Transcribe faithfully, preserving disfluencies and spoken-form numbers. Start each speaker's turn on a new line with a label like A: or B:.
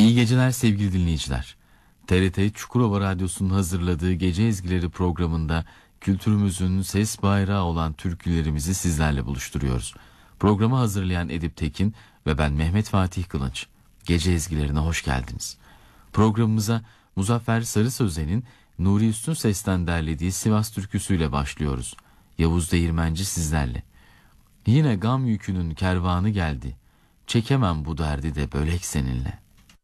A: İyi geceler sevgili dinleyiciler. T R T Çukurova Radyosu'nun hazırladığı Gece Ezgileri programında kültürümüzün ses bayrağı olan türkülerimizi sizlerle buluşturuyoruz. Programı hazırlayan Edip Tekin ve ben Mehmet Fatih Kılınç. Gece Ezgilerine hoş geldiniz. Programımıza Muzaffer Sarı Sözen'in Nuri Üstün Ses'ten derlediği Sivas türküsüyle başlıyoruz. Yavuz Değirmenci sizlerle. Yine gam yükünün kervanı geldi. Çekemem bu derdi de bölek seninle.